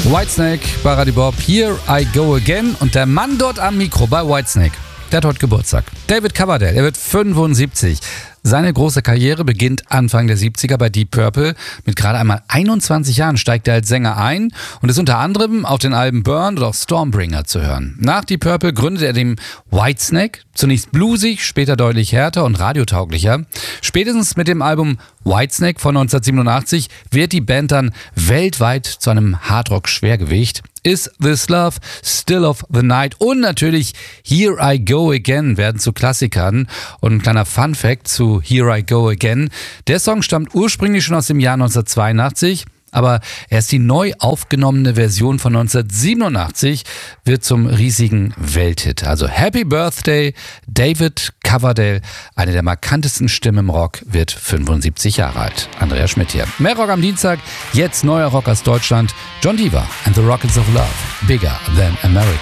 Whitesnake bei Radio Bob, Here I Go Again. Und der Mann dort am Mikro bei Whitesnake, der hat heute Geburtstag. David Coverdale, er wird 75. Seine große Karriere beginnt Anfang der 70er bei Deep Purple. Mit gerade einmal 21 Jahren steigt er als Sänger ein und ist unter anderem auf den Alben Burned oder auch Stormbringer zu hören. Nach Deep Purple gründet er den Whitesnake, zunächst bluesig, später deutlich härter und radiotauglicher. Spätestens mit dem Album Whitesnake von 1987 wird die Band dann weltweit zu einem Hardrock-Schwergewicht. Is This Love, Still of the Night und natürlich Here I Go Again werden zu Klassikern. Und ein kleiner Fun-Fact zu Here I Go Again. Der Song stammt ursprünglich schon aus dem Jahr 1982, aber erst die neu aufgenommene Version von 1987 wird zum riesigen Welthit. Also Happy Birthday, David Coverdale, eine der markantesten Stimmen im Rock, wird 75 Jahre alt. Andreas Schmidt hier. Mehr Rock am Dienstag, jetzt neuer Rock aus Deutschland. John Deaver and the Rockets of Love, Bigger Than America.